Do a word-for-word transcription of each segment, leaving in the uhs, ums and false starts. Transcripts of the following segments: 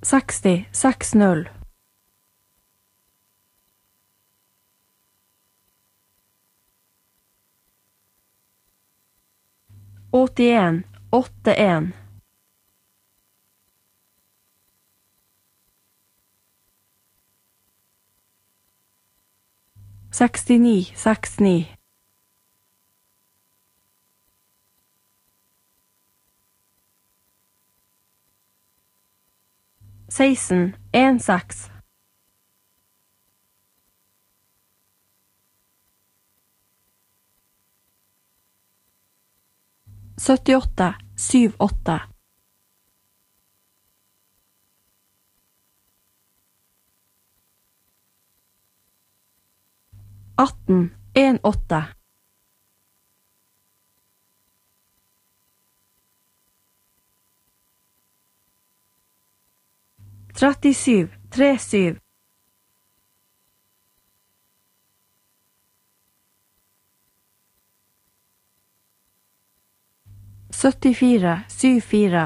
seksti, seks null. åttien, åtte en. sekstini, seks ni. seksten, en seks. syttiåtte, syv åtte. atten, en åtte. trettisju, tre syv. syttifire, syv fire.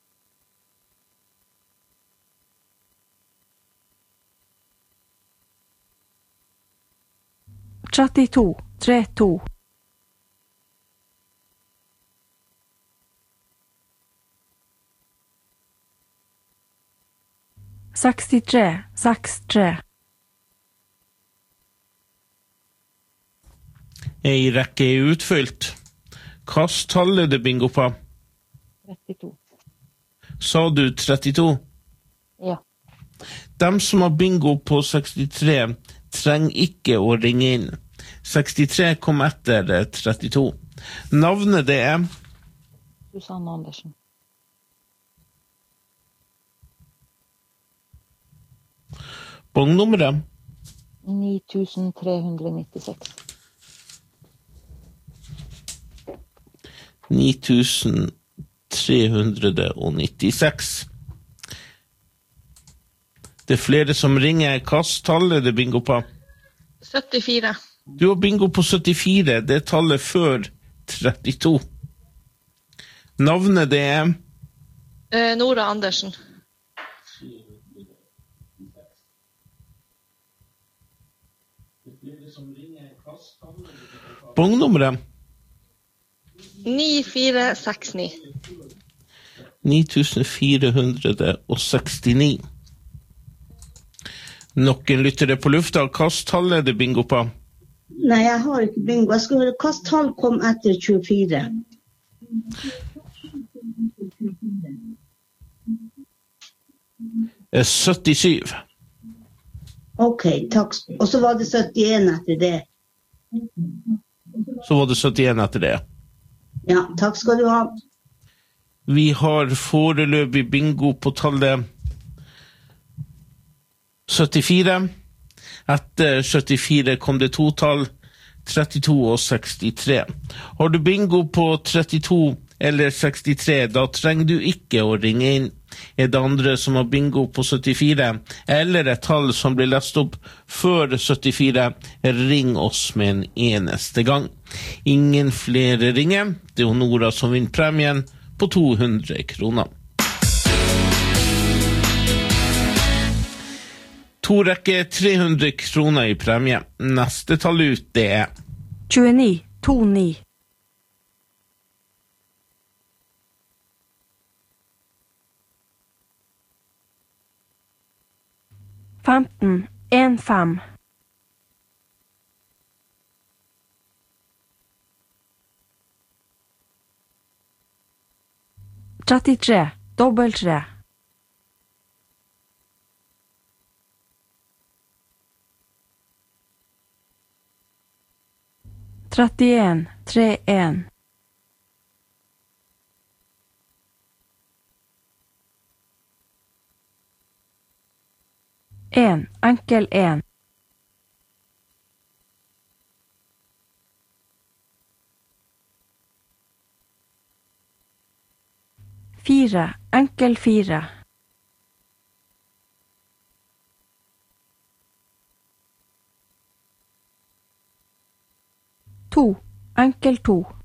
trettito, tre to. sekstitre, seks tre. Ei rekke er utfylt. Hvilket tall er det bingo på? trettito. Sa du trettito? Ja. Dem som har bingo på sekstitre trenger ikke å ringe inn. sekstitre kom etter trettito. Navnet det er? Susanne Andersen. Bongnummeret? ni tusen tre hundre nittiseks. ni tusen tre hundre nittiseks. Det er flere som ringer. Hvilket tall er det bingo på? syttifire. Du har bingo på syttifire. Det er tallet før trettito. Navnet det er? Eh, Nora Andersen. Bongnummeret? ni fire seks ni. ni tusen fire hundre sekstini. Noen lyttere på lufta. Hvilket tall er det bingo på? Nei, jeg har ikke bingo. Jeg skal høre hvilket tall kom etter tjuefire. syttisju. Ok, takk. Og så var det syttien etter det. Så var det syttien etter det. Ja, takk skal du ha. Vi har foreløpig bingo på tallet syttifire. Etter syttifire kom det to tall, trettito og sekstitre. Har du bingo på trettito eller sekstitre, da trenger du ikke å ringe inn. Er det andre som har bingo på syttifire, eller et tall som blir lest opp før syttifire, ring oss med en eneste gang. Ingen flere ringer. Det er Nora som vinner premien på to hundre kroner. To rekke tre hundre kroner i premie. Neste tall ut, det er tjueni, to ni. femten, en fem. trettitre, dobbelt tre. trettien, tre en. En, enkel en. Fire, enkel fire. To, enkel to.